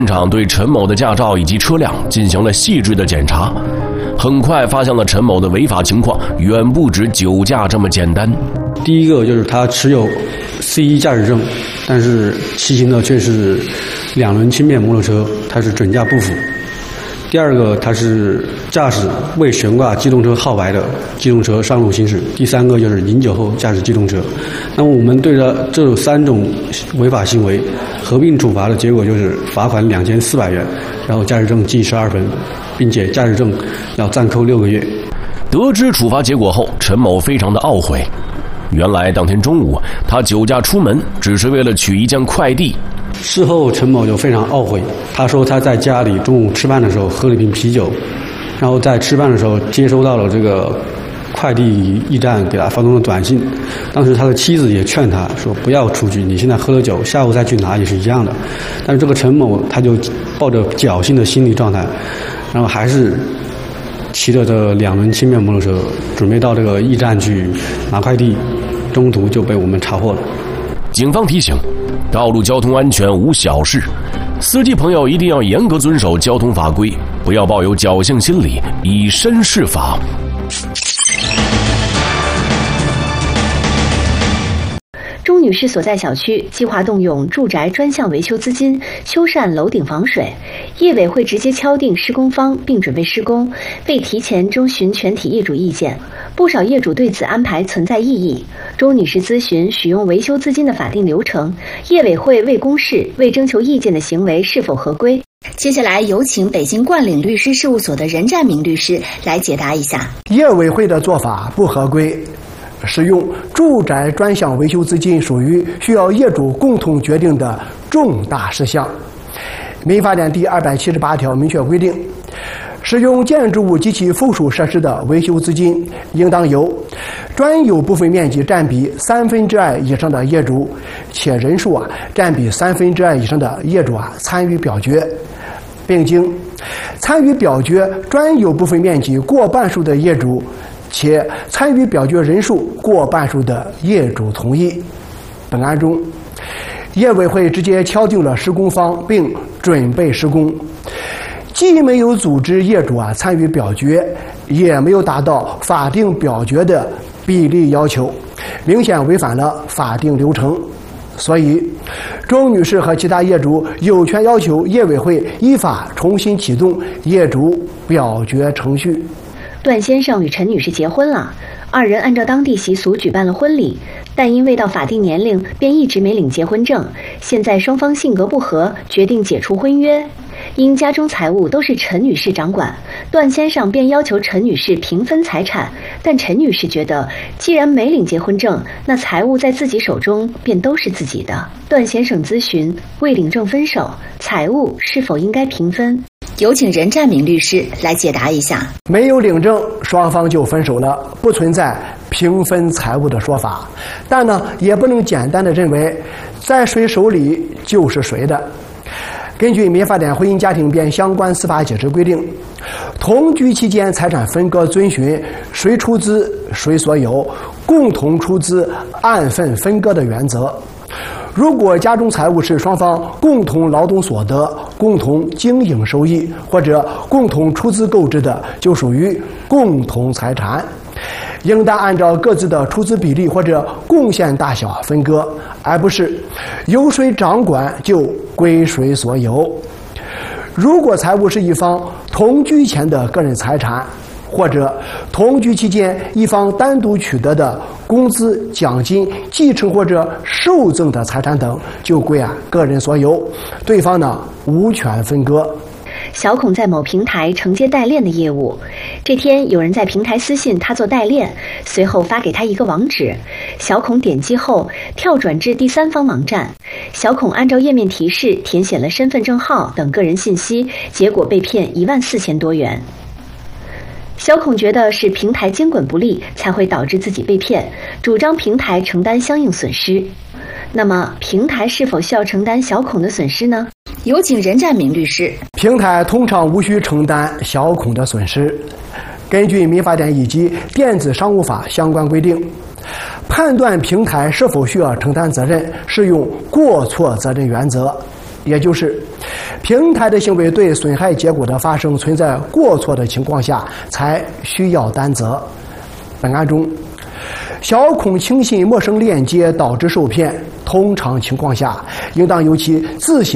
现场对陈某的驾照以及车辆进行了细致的检查，很快发现了陈某的违法情况远不止酒驾这么简单。 第一个就是他持有 C1 驾驶证，但是骑行的却是2轮轻便摩托车，他是准驾不符。第二个，他是驾驶未悬挂机动车号牌的机动车上路行驶。第三个就是饮酒后驾驶机动车。那么我们对着这3种违法行为合并处罚的结果就是罚款2400元，然后驾驶证记12分，并且驾驶证要暂扣6个月。 得知处罚结果后，陈某非常的懊悔。原来当天中午，他酒驾出门只是为了取一件快递。 事后，陈某就非常懊悔。他说他在家里中午吃饭的时候喝了一瓶啤酒，然后在吃饭的时候接收到了这个快递驿站给他发送的短信。当时他的妻子也劝他说不要出去，你现在喝了酒，下午再去拿也是一样的。但是这个陈某他就抱着侥幸的心理状态，然后还是骑着这2轮轻便摩托车准备到这个驿站去拿快递，中途就被我们查获了。 警方提醒，道路交通安全无小事，司机朋友一定要严格遵守交通法规，不要抱有侥幸心理，以身试法。 钟女士所在小区计划动用住宅专项维修资金修缮楼顶防水，业委会直接敲定施工方并准备施工，未提前征询全体业主意见，不少业主对此安排存在异议。钟女士咨询使用维修资金的法定流程，业委会未公示、未征求意见的行为是否合规？接下来有请北京冠岭律师事务所的任占明律师来解答一下。 业委会的做法不合规。使用住宅专项维修资金属于需要业主共同决定的重大事项。民法典第278条明确规定，使用建筑物及其附属设施的维修资金，应当由专有部分面积占比2/3以上的业主，且人数占比2/3以上的业主参与表决，并经参与表决专有部分面积过半数的业主，且参与表决人数过半数的业主同意。本案中，业委会直接敲定了施工方并准备施工，既没有组织业主参与表决，也没有达到法定表决的比例要求，明显违反了法定流程。所以，钟女士和其他业主有权要求业委会依法重新启动业主表决程序。 段先生与陈女士结婚了，2人按照当地习俗举办了婚礼，但因未到法定年龄，便一直没领结婚证。现在双方性格不合，决定解除婚约。因家中财务都是陈女士掌管，段先生便要求陈女士平分财产，但陈女士觉得，既然没领结婚证，那财物在自己手中便都是自己的。段先生咨询，未领证分手，财物是否应该平分？有请任占明律师来解答一下。 没有领证，双方就分手了，不存在平分财物的说法。但呢，也不能简单的认为在谁手里就是谁的。根据民法典婚姻家庭编相关司法解释规定，同居期间财产分割遵循谁出资谁所有，共同出资按份分割的原则。如果家中财物是双方共同劳动所得、共同经营收益或者共同出资购置的，就属于共同财产，应当按照各自的出资比例或者贡献大小分割，而不是由谁掌管就归谁所有。如果财物是一方同居前的个人财产，或者同居期间一方单独取得的工资、奖金、继承或者受赠的财产等，就归个人所有，对方呢无权分割。 小孔在某平台承接代练的业务，这天有人在平台私信他做代练，随后发给他一个网址，小孔点击后跳转至第三方网站，小孔按照页面提示填写了身份证号等个人信息，结果被骗14000多元。小孔觉得是平台监管不力才会导致自己被骗，主张平台承担相应损失。那么平台是否需要承担小孔的损失呢？有请任占明律师。 平台通常无需承担小孔的损失。根据民法典以及电子商务法相关规定，判断平台是否需要承担责任，适用过错责任原则。 也就是平台的行为对损害结果的发生存在过错的情况下，才需要担责。本案中，小孔轻信陌生链接导致受骗，通常情况下，应当由其自行